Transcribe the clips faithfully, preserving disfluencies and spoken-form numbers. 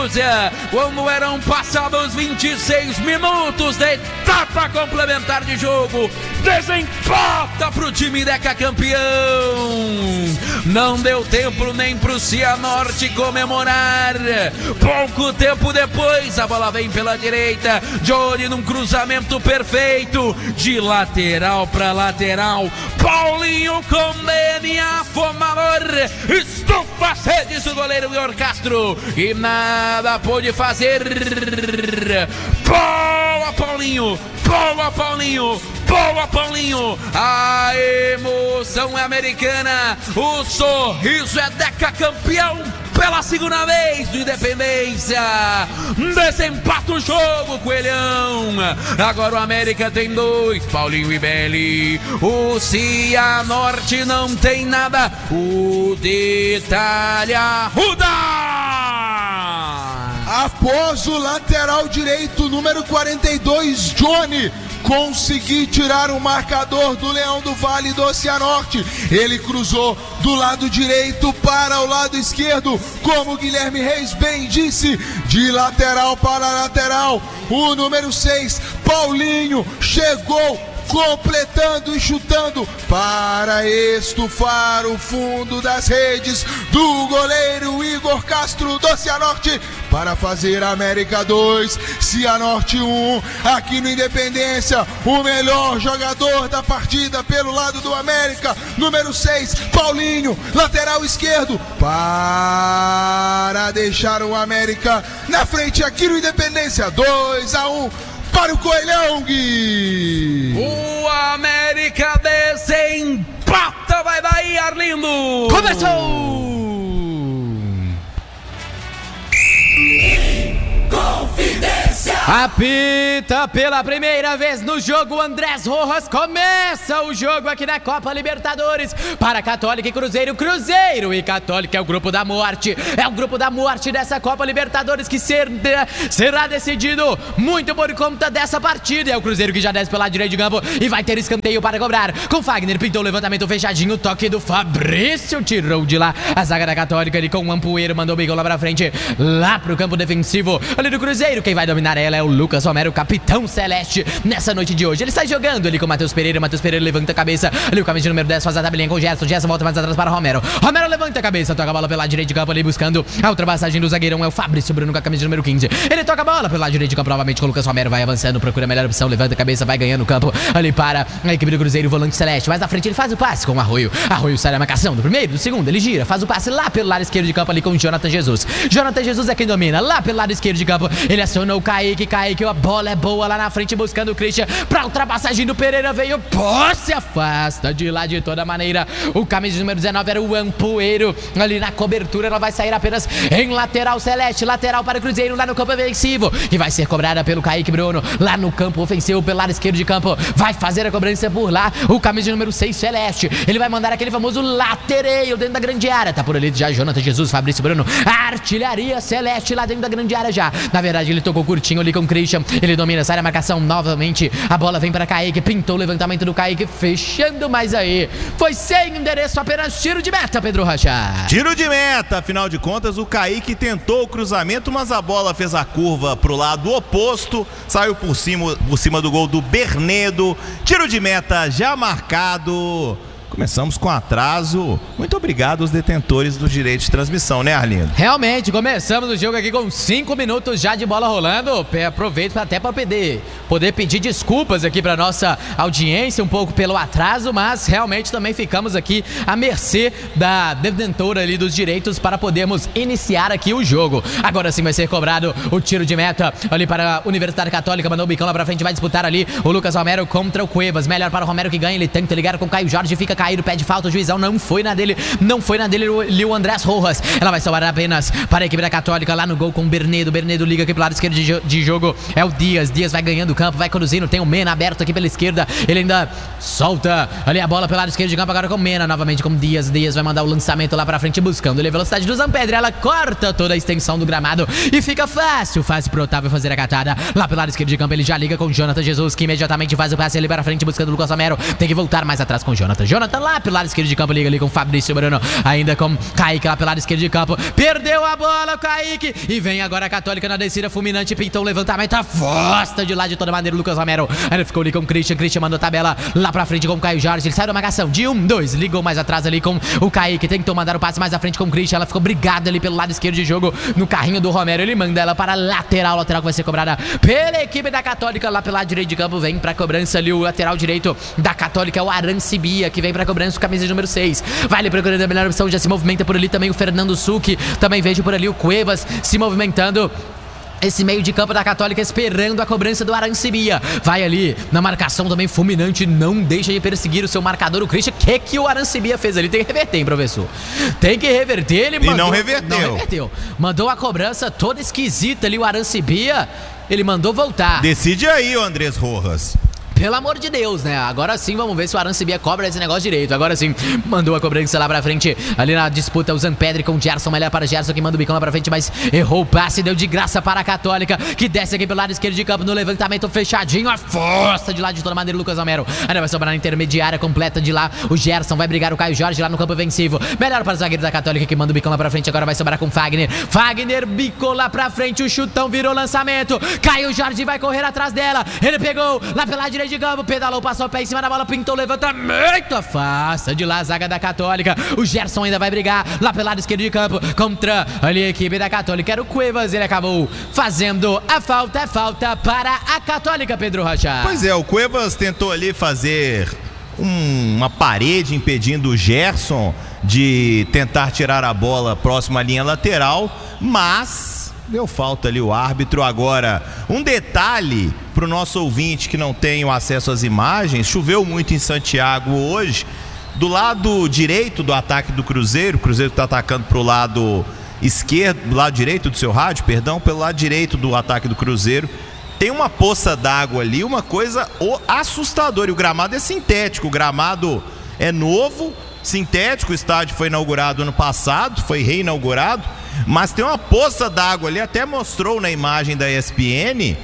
minutos, quando eram passados vinte e seis minutos da etapa complementar de jogo. Desempata pro time decacampeão. Não deu tempo nem pro Cianorte comemorar. Pouco tempo depois, a bola vem pela direita. Johnny num cruzamento perfeito, de lateral para lateral. Paulinho com D N A fumador, estufa as redes do goleiro Igor Castro e nada pôde fazer. Boa, Paulinho! Boa, Paulinho! Boa, Paulinho! A emoção é americana, o sorriso é decacampeão pela segunda vez do Independência. Desempata o jogo, Coelhão. Agora o América tem dois, Paulinho e Belli. O Cianorte não tem nada. O detalhe arruda. Após o lateral direito, número quarenta e dois, Johnny, conseguir tirar o marcador do Leão do Vale do Cianorte. Ele cruzou do lado direito para o lado esquerdo, como o Guilherme Reis bem disse, de lateral para lateral. O número seis, Paulinho, chegou completando e chutando para estufar o fundo das redes do goleiro Igor Castro do Cianorte, para fazer América dois, Cianorte um. Aqui no Independência, o melhor jogador da partida pelo lado do América, número seis, Paulinho, lateral esquerdo, para deixar o América na frente aqui no Independência. Dois a um para o Coelhão, Gui. O América desempata, vai daí, Arlindo. Começou! Confidência! Apita pela primeira vez no jogo Andrés Rojas. Começa o jogo aqui na Copa Libertadores para Católica e Cruzeiro. Cruzeiro e Católica é o grupo da morte. É o grupo da morte dessa Copa Libertadores que ser, será decidido muito por conta dessa partida. É o Cruzeiro que já desce pelo lado direito de campo e vai ter escanteio para cobrar. Com Fagner, pintou o levantamento fechadinho. Toque do Fabrício, tirou de lá a zaga da Católica. Ele com o Ampoeiro mandou o bigão lá pra frente, lá pro campo defensivo ali do Cruzeiro. Quem vai dominar ela é o Lucas Romero, capitão celeste, nessa noite de hoje. Ele está jogando ali com o Matheus Pereira. Matheus Pereira levanta a cabeça. Ali o camisa número dez faz a tabelinha com o Gerson. Gerson volta mais atrás para Romero. Romero levanta a cabeça, toca a bola pelo lado direito de campo ali, buscando a ultrapassagem do zagueirão. É o Fabrício Bruno com a camisa número quinze. Ele toca a bola pelo lado direito de campo novamente com o Lucas Romero. Vai avançando, procura a melhor opção, levanta a cabeça, vai ganhando o campo ali para a equipe do Cruzeiro, o volante celeste. Mais na frente ele faz o passe com o Arroio. Arroio sai da marcação do primeiro, do segundo. Ele gira, faz o passe lá pelo lado esquerdo de campo ali com o Jonathan Jesus. Jonathan Jesus é quem domina lá pelo lado esquerdo de campo. Ele aciona o Kaique. Kaique, a bola é boa lá na frente, buscando o Christian pra ultrapassagem do Pereira. Veio, pô, se afasta de lá de toda maneira. O camisa número dezenove era o Ampoeiro. Ali na cobertura, ela vai sair apenas em lateral celeste. Lateral para o Cruzeiro lá no campo ofensivo, que vai ser cobrada pelo Kaique Bruno. Lá no campo ofensivo, pelo lado esquerdo de campo, vai fazer a cobrança por lá o camisa número seis, celeste. Ele vai mandar aquele famoso latereio dentro da grande área. Tá por ali já Jonathan Jesus, Fabrício Bruno. Artilharia celeste lá dentro da grande área já. Na verdade, ele tocou curtinho ali com o Christian. Ele domina, sai a marcação novamente. A bola vem para Kaique, pintou o levantamento do Kaique, fechando mais aí. Foi sem endereço, apenas tiro de meta, Pedro Rocha. Tiro de meta, afinal de contas, o Kaique tentou o cruzamento, mas a bola fez a curva pro lado oposto, saiu por cima, por cima do gol do Bernedo. Tiro de meta já marcado. Começamos com atraso. Muito obrigado aos detentores do direito de transmissão, né, Arlindo? Realmente, começamos o jogo aqui com cinco minutos já de bola rolando. Aproveito até para poder, poder pedir desculpas aqui para nossa audiência um pouco pelo atraso, mas realmente também ficamos aqui à mercê da detentora ali dos direitos para podermos iniciar aqui o jogo. Agora sim vai ser cobrado o tiro de meta ali para a Universidade Católica. Mandou o bicão lá pra frente, vai disputar ali o Lucas Romero contra o Cuevas. Melhor para o Romero que ganha, ele tenta ligar com o Caio Jorge, fica caído, pede falta, o juizão não foi na dele, não foi na dele ali o Andrés Rojas. Ela vai sobrar apenas para a equipe da Católica lá no gol com o Bernedo. Bernedo liga aqui pro lado esquerdo de, de jogo, é o Dias. Dias vai ganhando o campo, vai conduzindo, tem o Mena aberto aqui pela esquerda, ele ainda solta ali a bola pelo lado esquerdo de campo, agora com o Mena, novamente com o Dias. Dias vai mandar o lançamento lá pra frente, buscando ali a velocidade do Zampedre. Ela corta toda a extensão do gramado e fica fácil, fácil pro Otávio fazer a catada. Lá pelo lado esquerdo de campo ele já liga com o Jonathan Jesus, que imediatamente faz o passe ali para frente, buscando o Lucas Romero. Tem que voltar mais atrás com o Jonathan. Jonathan levanta lá pelo lado esquerdo de campo, liga ali com o Fabrício Bruno, ainda com Kaique lá pelo lado esquerdo de campo, perdeu a bola o Kaique, e vem agora a Católica na descida fulminante, pintou um levantamento, afosta de lá de toda maneira o Lucas Romero, ainda ficou ali com o Christian, Christian mandou tabela lá pra frente com o Caio Jorge, ele saiu da marcação de um, dois, ligou mais atrás ali com o Kaique, tentou mandar o passe mais à frente com o Christian, ela ficou brigada ali pelo lado esquerdo de jogo, no carrinho do Romero, ele manda ela para a lateral, lateral que vai ser cobrada pela equipe da Católica, lá pelo lado direito de campo, vem pra cobrança ali o lateral direito da Católica, o Arancibia, que vem pra cobrança, camisa número seis, vai ali procurando a melhor opção, já se movimenta por ali também o Fernando Succhi, também vejo por ali o Cuevas se movimentando. Esse meio de campo da Católica esperando a cobrança do Arancibia. Vai ali na marcação também fulminante, não deixa de perseguir o seu marcador, o Christian. O que que o Arancibia fez ali? Tem que reverter, hein, professor? Tem que reverter, ele mandou... E não reverteu. Não reverteu. Mandou a cobrança toda esquisita ali, o Arancibia. Ele mandou voltar. Decide aí, o Andrés Rojas. Pelo amor de Deus, né? Agora sim, vamos ver se o Arancibia cobra esse negócio direito. Agora sim, mandou a cobrança lá pra frente. Ali na disputa, o Zanpedri com o Gerson. Melhor para Gerson, que manda o bicão lá pra frente, mas errou o passe. Deu de graça para a Católica, que desce aqui pelo lado esquerdo de campo no levantamento fechadinho. Afosta de lá de toda maneira o Lucas Romero. Ainda vai sobrar na intermediária completa de lá. O Gerson vai brigar o Caio Jorge lá no campo ofensivo. Melhor para o zagueiro da Católica, que manda o bicão lá pra frente. Agora vai sobrar com o Fagner. Fagner bicou lá pra frente. O chutão virou lançamento. Caio Jorge vai correr atrás dela. Ele pegou lá pela direita de campo. Pedalou, passou o pé em cima da bola, pintou, levantamento, afasta de lá a zaga da Católica. O Gerson ainda vai brigar lá pelo lado esquerdo de campo contra ali a equipe da Católica. Era o Cuevas, ele acabou fazendo a falta, é falta para a Católica, Pedro Rocha. Pois é, o Cuevas tentou ali fazer um, uma parede impedindo o Gerson de tentar tirar a bola próxima à linha lateral, mas... deu falta ali o árbitro. Agora, um detalhe para o nosso ouvinte que não tem o acesso às imagens: choveu muito em Santiago hoje. Do lado direito do ataque do Cruzeiro, o Cruzeiro está atacando para o lado esquerdo, do lado direito do seu rádio, perdão, pelo lado direito do ataque do Cruzeiro, tem uma poça d'água ali, uma coisa assustadora. E o gramado é sintético, o gramado é novo, sintético. O estádio foi inaugurado ano passado, foi reinaugurado, mas tem uma poça d'água ali. Até mostrou na imagem da E S P N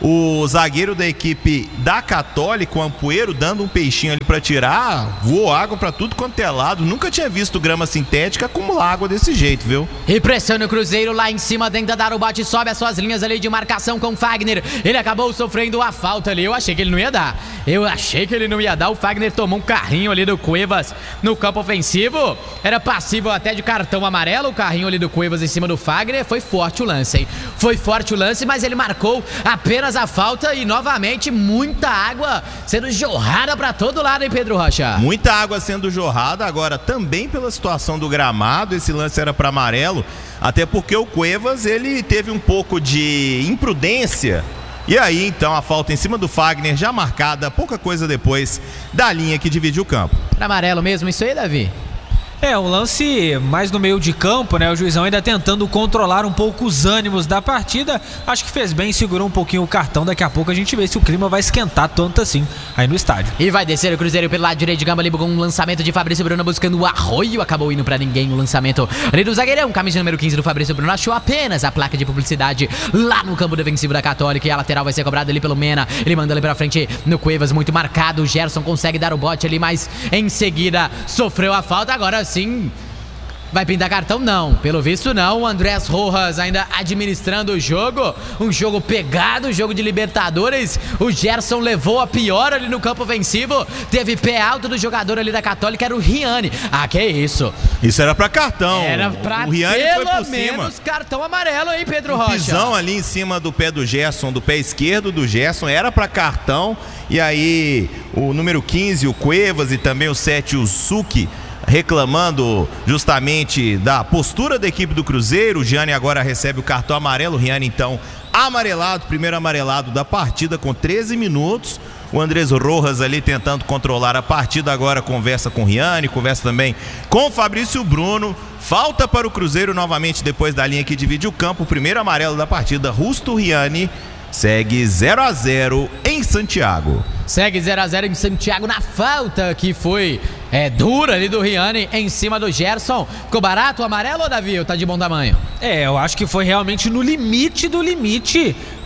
o zagueiro da equipe da Católica, o Ampoeiro, dando um peixinho ali pra tirar. Voou água pra tudo quanto é lado. Nunca tinha visto grama sintética acumular água desse jeito, viu? E pressiona o Cruzeiro lá em cima, tenta dar o bate, sobe as suas linhas ali de marcação com o Fagner. Ele acabou sofrendo a falta ali. Eu achei que ele não ia dar. Eu achei que ele não ia dar. O Fagner tomou um carrinho ali do Cuevas no campo ofensivo. Era passível até de cartão amarelo o carrinho ali do Cuevas em cima do Fagner. Foi forte o lance, hein? Foi forte o lance, mas ele marcou apenas a falta e novamente muita água sendo jorrada pra todo lado, hein, Pedro Rocha? Muita água sendo jorrada. Agora também pela situação do gramado, esse lance era para amarelo, até porque o Cuevas, ele teve um pouco de imprudência. E aí então a falta em cima do Fagner, já marcada pouca coisa depois da linha que divide o campo. Pra amarelo mesmo isso aí, Davi? É, um lance mais no meio de campo, né? O juizão ainda tentando controlar um pouco os ânimos da partida. Acho que fez bem, segurou um pouquinho o cartão. Daqui a pouco a gente vê se o clima vai esquentar tanto assim aí no estádio. E vai descer o Cruzeiro pelo lado direito de campo ali com um lançamento de Fabrício Bruno buscando o Arroio. Acabou indo pra ninguém o lançamento ali do zagueirão. Camisa número quinze do Fabrício Bruno achou apenas a placa de publicidade lá no campo defensivo da Católica. E a lateral vai ser cobrada ali pelo Mena. Ele manda ali pra frente no Cuevas, muito marcado. O Gerson consegue dar o bote ali, mas em seguida sofreu a falta. Agora sim... vai pintar cartão? Não, pelo visto não. O Andrés Rojas ainda administrando o jogo. Um jogo pegado, um jogo de Libertadores. O Gerson levou a pior ali no campo ofensivo. Teve pé alto do jogador ali da Católica, era o Riani. Ah, que isso? Isso era pra cartão. Era pra o Riani pelo foi por menos cima. Cartão amarelo, hein, Pedro Um Rocha? pisão ali em cima do pé do Gerson, do pé esquerdo do Gerson, era pra cartão. E aí o número quinze, o Cuevas, e também o sete, o Succhi, reclamando justamente da postura da equipe do Cruzeiro. O Gianni agora recebe o cartão amarelo. O Riani então amarelado, primeiro amarelado da partida com treze minutos. O Andrés Rojas ali tentando controlar a partida. Agora conversa com o Riani, conversa também com o Fabrício Bruno. Falta para o Cruzeiro novamente depois da linha que divide o campo. O primeiro amarelo da partida. Rusto Riani. Segue zero a zero em Santiago. Segue zero a zero em Santiago na falta que foi é, dura ali do Riani em cima do Gerson. Ficou barato o amarelo, ou Davi? Ou tá de bom tamanho? É, eu acho que foi realmente no limite do limite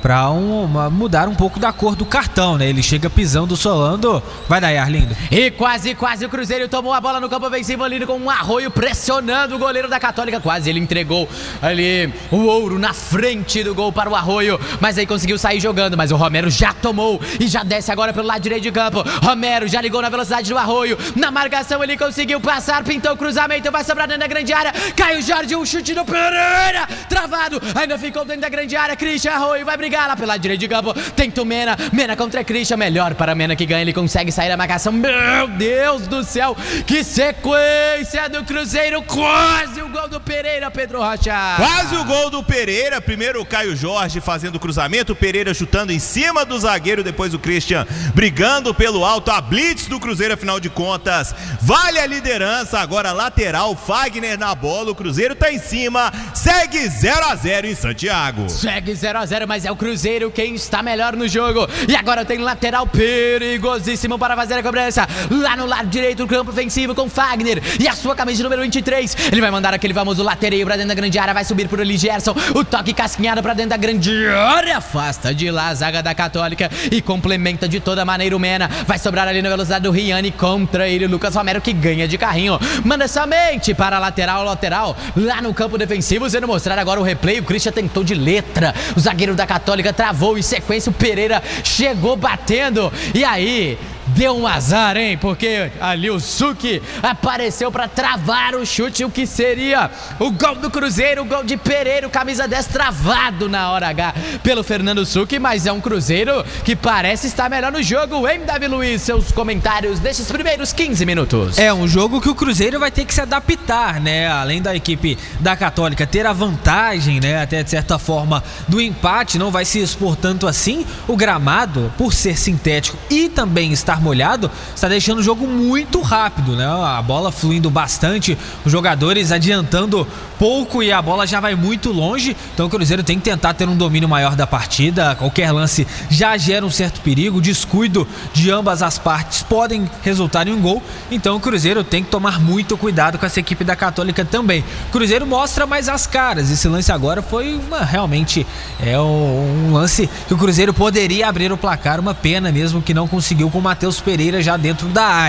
para um, mudar um pouco da cor do cartão, né? Ele chega pisando, solando. Vai daí, Arlindo. E quase, quase o Cruzeiro tomou a bola no campo ofensivo ali com um Arroio pressionando o goleiro da Católica. Quase ele entregou ali o ouro na frente do gol para o Arroio, mas aí conseguiu sair jogando. Mas o Romero já tomou e já desce agora pelo lado direito de campo. Romero já ligou na velocidade do Arroio. Na marcação ele conseguiu passar, pintou o cruzamento, vai sobrar dentro da grande área. Caio Jorge, um chute do Pereira, travado, ainda ficou dentro da grande área. Christian Arroio vai brigar lá pelo lado direito de campo. Tenta o Mena, Mena contra Christian, melhor para Mena que ganha, ele consegue sair da marcação. Meu Deus do céu, que sequência do Cruzeiro, quase o gol do Pereira, Pedro Rocha. Quase o gol do Pereira, primeiro o Caio Jorge fazendo o cruzamento, o Pereira chutando em cima do zagueiro, depois o Christian brigando pelo alto, a blitz do Cruzeiro, afinal de contas, vale a liderança, agora lateral, Fagner na bola, o Cruzeiro tá em cima, segue zero a zero em Santiago. Segue zero a zero, mas é o Cruzeiro quem está melhor no jogo, e agora tem lateral perigosíssimo para fazer a cobrança, lá no lado direito do campo ofensivo com Fagner, e a sua camisa número vinte e três, ele vai mandar aquele famoso latereio para dentro da grande área, vai subir por ali Gerson, o toque casquinhado para dentro da grande área, afasta de lá a zaga da Católica e complementa de toda maneira o Mena, vai sobrar ali na velocidade do Riani contra ele, o Lucas Romero que ganha de carrinho, manda somente para a lateral, lateral, lá no campo defensivo, sendo mostrar agora o replay, o Christian tentou de letra, o zagueiro da Católica travou, em sequência o Pereira chegou batendo, e aí deu um azar, hein? Porque ali o Suki apareceu para travar o chute, o que seria o gol do Cruzeiro, o gol de Pereira, o camisa dez travado na hora H pelo Fernando Suki, mas é um Cruzeiro que parece estar melhor no jogo, hein, Davi Luiz? Seus comentários desses primeiros quinze minutos. É um jogo que o Cruzeiro vai ter que se adaptar, né? Além da equipe da Católica ter a vantagem, né? Até de certa forma do empate, não vai se expor tanto assim. O gramado, por ser sintético e também estar molhado, está deixando o jogo muito rápido, né? A bola fluindo bastante, os jogadores adiantando pouco e a bola já vai muito longe, então o Cruzeiro tem que tentar ter um domínio maior da partida, qualquer lance já gera um certo perigo, descuido de ambas as partes podem resultar em um gol, então o Cruzeiro tem que tomar muito cuidado com essa equipe da Católica também. O Cruzeiro mostra mais as caras, esse lance agora foi uma, realmente é um, um lance que o Cruzeiro poderia abrir o placar, uma pena mesmo que não conseguiu com o Matheus Pereira já dentro da área.